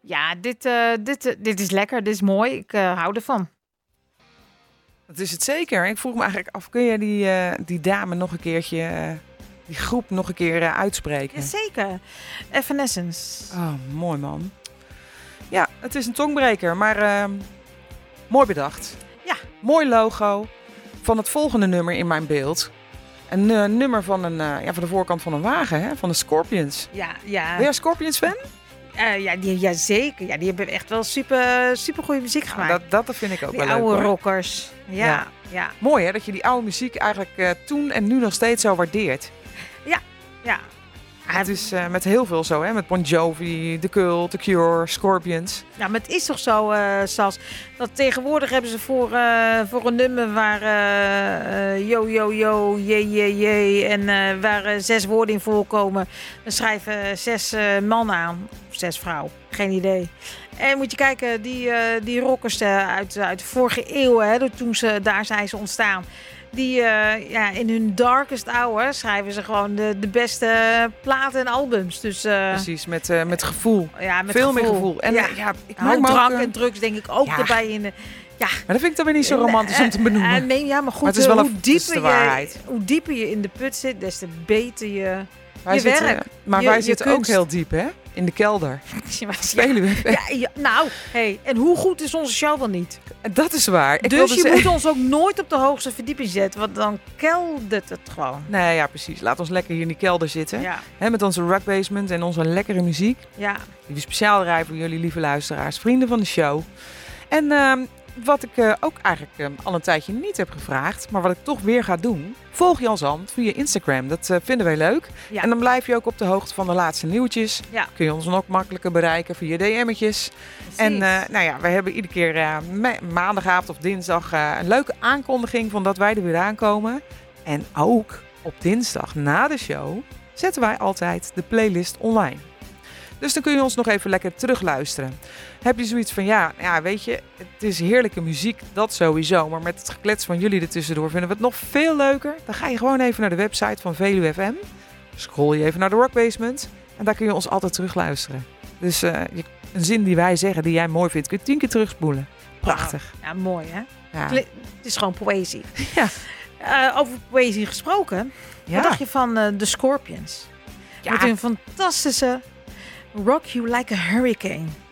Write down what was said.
Ja, dit is lekker. Dit is mooi. Ik hou ervan. Dat is het zeker. Ik vroeg me eigenlijk af, kun je die dame nog een keertje, die groep nog een keer uitspreken? Jazeker. Evanescence. Oh, mooi man. Ja, het is een tongbreker, maar mooi bedacht. Ja. Mooi logo van het volgende nummer in mijn beeld. Een nummer van van de voorkant van een wagen, hè? Van de Scorpions. Ja. Ben jij Scorpions fan? Zeker. Ja, die hebben echt wel super goede muziek gemaakt. Dat vind ik ook die wel leuk. oude hoor. rockers. Ja. Mooi hè, dat je die oude muziek eigenlijk toen en nu nog steeds zo waardeert. Ja. Het is met heel veel zo, hè? Met Bon Jovi, The Cult, The Cure, Scorpions. Ja, maar het is toch zo, Sas, dat tegenwoordig hebben ze voor een nummer waar yo, yo, yo, je, en waar 6 woorden in voorkomen, dan schrijven 6 mannen aan. Of 6 vrouwen, geen idee. En moet je kijken, die rockers uit de vorige eeuw, hè, daar zijn ze ontstaan. Die in hun darkest hour schrijven ze gewoon de beste platen en albums. Dus, Precies, met gevoel. Ja, met veel meer gevoel. En ik maak me drank ook, en drugs denk ik ook erbij in. Maar dat vind ik dan weer niet zo romantisch om te benoemen. Nee, ja, maar goed, Maar het is wel hoe dieper je in de put zit, des te beter je werk. Maar wij zitten ook kunst. heel diep, hè? In de kelder. Spelen we. Nou, en hoe goed is onze show wel niet? Dat is waar. Dus je moet ons ook nooit op de hoogste verdieping zetten, want dan keldert het gewoon. Nee, ja, precies. Laat ons lekker hier in die kelder zitten. Ja. Hè, met onze rock basement en onze lekkere muziek. Ja. Die we speciaal draaien voor jullie lieve luisteraars, vrienden van de show. En wat ik ook eigenlijk al een tijdje niet heb gevraagd, maar wat ik toch weer ga doen. Volg Jan Zandt via Instagram. Dat vinden wij leuk. Ja. En dan blijf je ook op de hoogte van de laatste nieuwtjes. Ja. Kun je ons dan ook makkelijker bereiken via DM'tjes. En we hebben iedere keer maandagavond of dinsdag een leuke aankondiging van dat wij er weer aankomen. En ook op dinsdag na de show zetten wij altijd de playlist online. Dus dan kun je ons nog even lekker terugluisteren. Heb je zoiets van, weet je, het is heerlijke muziek, dat sowieso. Maar met het geklets van jullie ertussendoor vinden we het nog veel leuker. Dan ga je gewoon even naar de website van Veluwe FM. Scroll je even naar de Rock Basement. En daar kun je ons altijd terugluisteren. Dus een zin die wij zeggen, die jij mooi vindt, kun je 10 keer terugspoelen. Prachtig. Ja, mooi hè? Ja. Het is gewoon poëzie. Ja. Over poëzie gesproken. Wat dacht je van de Scorpions? Ja. Met hun fantastische Rock You Like a Hurricane.